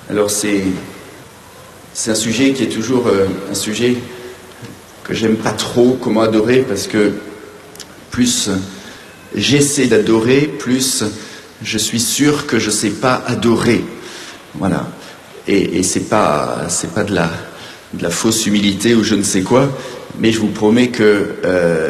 Alors c'est un sujet qui est toujours un sujet que j'aime pas trop, comment adorer, parce que plus j'essaie d'adorer, plus je suis sûr que je sais pas adorer. Voilà. Et c'est pas de la fausse humilité ou je ne sais quoi, mais je vous promets que